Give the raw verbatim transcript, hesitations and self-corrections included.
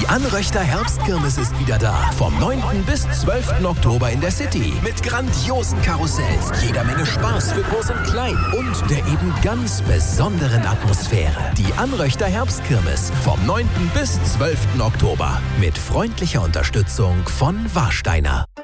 Die Anröchter Herbstkirmes ist wieder da. Vom neunten bis zwölften Oktober in der City. Mit grandiosen Karussells, jeder Menge Spaß für Groß und Klein und der eben ganz besonderen Atmosphäre. Die Anröchter Herbstkirmes vom neunten bis zwölften Oktober. Mit freundlicher Unterstützung von Warsteiner.